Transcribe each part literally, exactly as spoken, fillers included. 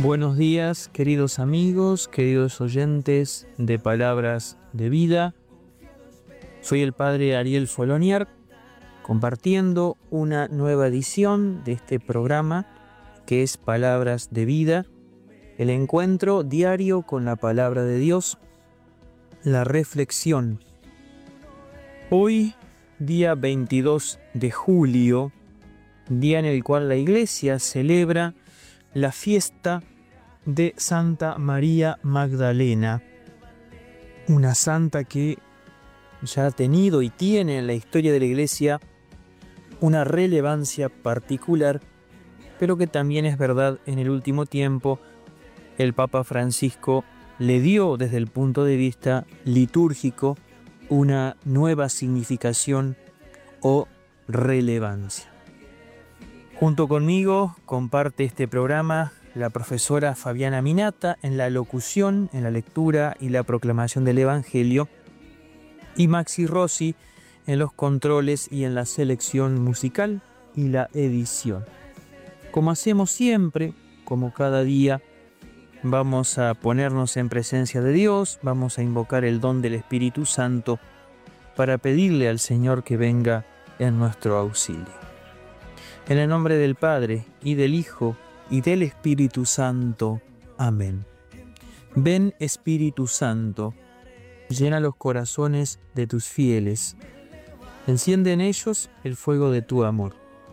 Buenos días, queridos amigos, queridos oyentes de Palabras de Vida. Soy el Padre Ariel Folonier, compartiendo una nueva edición de este programa que es Palabras de Vida, el encuentro diario con la Palabra de Dios, la reflexión. Hoy, día veintidós de julio, día en el cual la Iglesia celebra la fiesta de Santa María Magdalena, una santa que ya ha tenido y tiene en la historia de la Iglesia una relevancia particular, pero que también es verdad en el último tiempo el Papa Francisco le dio desde el punto de vista litúrgico una nueva significación o relevancia. Junto conmigo comparte este programa la profesora Fabiana Minata en la locución, en la lectura y la proclamación del Evangelio, y Maxi Rossi en los controles y en la selección musical y la edición. Como hacemos siempre, como cada día, vamos a ponernos en presencia de Dios, vamos a invocar el don del Espíritu Santo para pedirle al Señor que venga en nuestro auxilio. En el nombre del Padre, y del Hijo, y del Espíritu Santo. Amén. Ven, Espíritu Santo, llena los corazones de tus fieles, enciende en ellos el fuego de tu amor.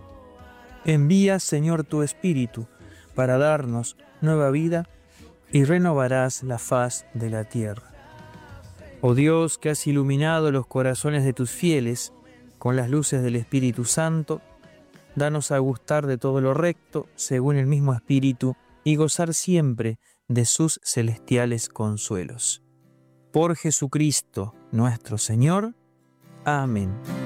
Envía, Señor, tu Espíritu, para darnos nueva vida, y renovarás la faz de la tierra. Oh Dios, que has iluminado los corazones de tus fieles con las luces del Espíritu Santo, danos a gustar de todo lo recto, según el mismo Espíritu, y gozar siempre de sus celestiales consuelos. Por Jesucristo nuestro Señor. Amén.